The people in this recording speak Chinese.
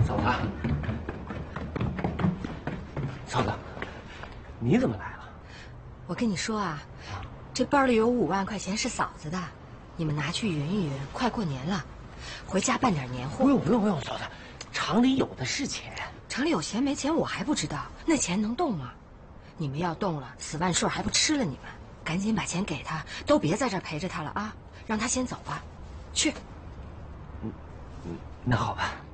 嫂子，嫂子，你怎么来了？ 我跟你说啊，这包里有5万块钱是嫂子的，你们拿去匀一匀，快过年了，回家办点年货。 不用，嫂子，厂里有的是钱。 厂里有钱没钱我还不知道，那钱能动吗？你们要动了，死万顺还不吃了你们？赶紧把钱给他，都别在这儿陪着他了啊，让他先走吧，去。 那好吧。